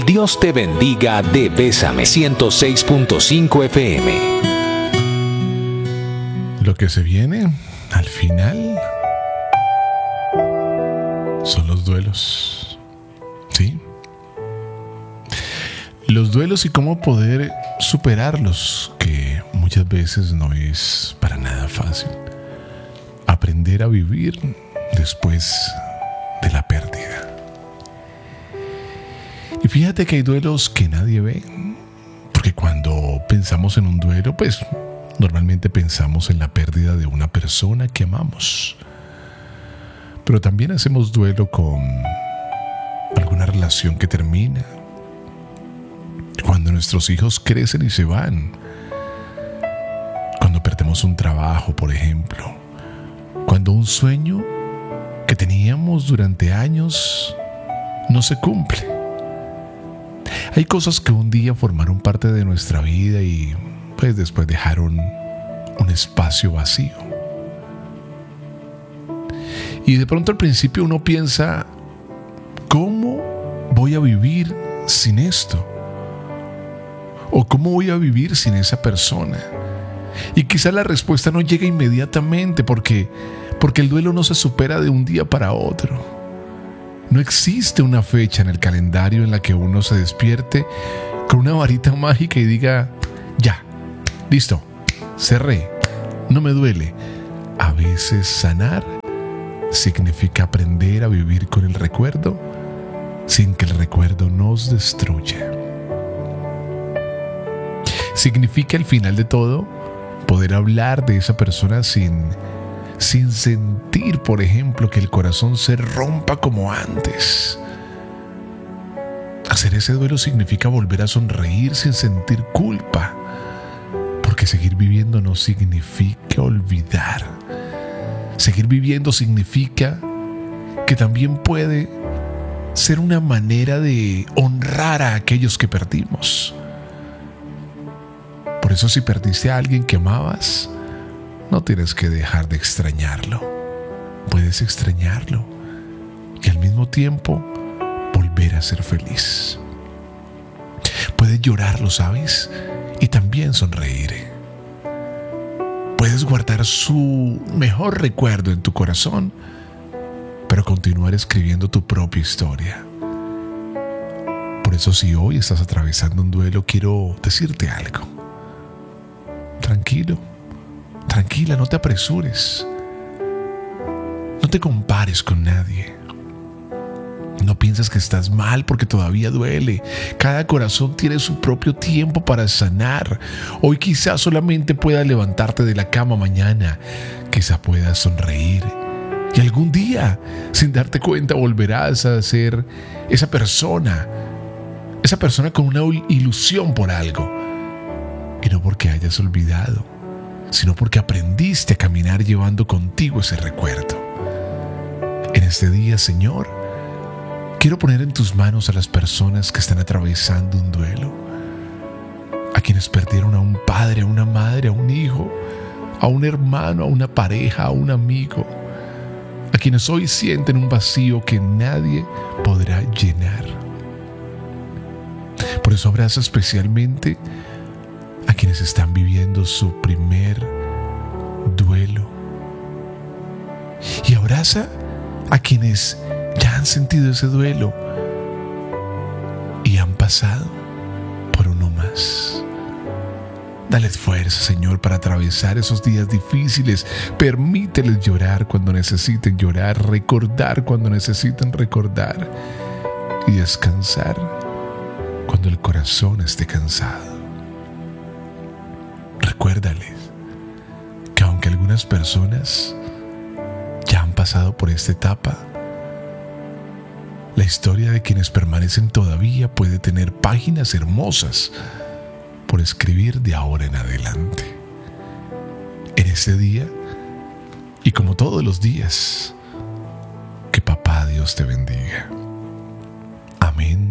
Dios te bendiga de Bésame 106.5 FM. Lo que se viene al final son los duelos. ¿Sí? Los duelos y cómo poder superarlos, que muchas veces no es para nada fácil. Aprender a vivir después de la pérdida. Y fíjate que hay duelos que nadie ve, porque cuando pensamos en un duelo, pues normalmente pensamos en la pérdida de una persona que amamos. Pero también hacemos duelo con alguna relación que termina, cuando nuestros hijos crecen y se van, cuando perdemos un trabajo, por ejemplo, cuando un sueño que teníamos durante años no se cumple. Hay cosas que un día formaron parte de nuestra vida y pues después dejaron un espacio vacío. Y de pronto al principio uno piensa, ¿cómo voy a vivir sin esto? ¿O cómo voy a vivir sin esa persona? Y quizá la respuesta no llega inmediatamente porque el duelo no se supera de un día para otro. No existe una fecha en el calendario en la que uno se despierte con una varita mágica y diga, ya, listo, cerré, no me duele. A veces sanar significa aprender a vivir con el recuerdo sin que el recuerdo nos destruya. Significa al final de todo poder hablar de esa persona sin sentir, por ejemplo, que el corazón se rompa como antes. Hacer ese duelo significa volver a sonreír sin sentir culpa, porque seguir viviendo no significa olvidar. Seguir viviendo significa que también puede ser una manera de honrar a aquellos que perdimos. Por eso, si perdiste a alguien que amabas, no tienes que dejar de extrañarlo. Puedes extrañarlo y al mismo tiempo volver a ser feliz. Puedes llorarlo, ¿sabes? Y también sonreír. Puedes guardar su mejor recuerdo en tu corazón, pero continuar escribiendo tu propia historia. Por eso, si hoy estás atravesando un duelo, quiero decirte algo. Tranquilo. Tranquila, no te apresures. No te compares con nadie. No pienses que estás mal porque todavía duele. Cada corazón tiene su propio tiempo para sanar. Hoy quizás solamente puedas levantarte de la cama, mañana quizás puedas sonreír. Y algún día, sin darte cuenta, volverás a ser esa persona con una ilusión por algo. Y no porque hayas olvidado, sino porque aprendiste a caminar llevando contigo ese recuerdo. En este día, Señor, quiero poner en tus manos a las personas que están atravesando un duelo, a quienes perdieron a un padre, a una madre, a un hijo, a un hermano, a una pareja, a un amigo, a quienes hoy sienten un vacío que nadie podrá llenar. Por eso abraza especialmente a quienes están viviendo su primer duelo. Y abraza a quienes ya han sentido ese duelo y han pasado por uno más. Dales fuerza, Señor, para atravesar esos días difíciles. Permíteles llorar cuando necesiten llorar, recordar cuando necesiten recordar y descansar cuando el corazón esté cansado. Recuérdales que aunque algunas personas ya han pasado por esta etapa, la historia de quienes permanecen todavía puede tener páginas hermosas por escribir de ahora en adelante. En ese día, y como todos los días, que Papá Dios te bendiga. Amén.